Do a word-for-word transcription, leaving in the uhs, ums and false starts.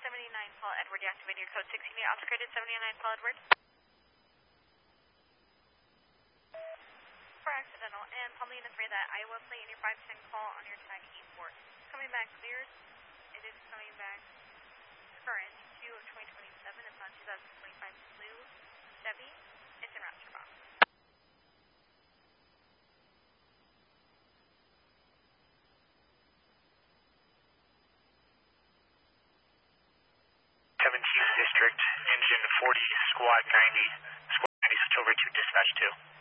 seventy-nine Paul Edward, deactivate your code sixteen eight, obfuscated seventy-nine Paul Edward. For accidental, and Paulina three, that Iowa plate in your five ten call on your tag E four. Coming back clear. It is coming back current to twenty twenty-seven. It's on two thousand twenty-five Blue Chevy. It's in Rapture Box. seventeenth District, engine forty, squad ninety, squad ninety, switch over to dispatch two.